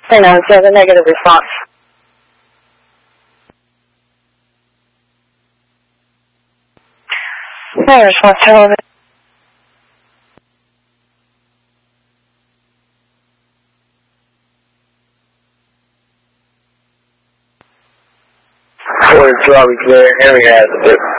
Hang on, so the negative response. No response, television. Ford Robbie Clear, Henry has a bit.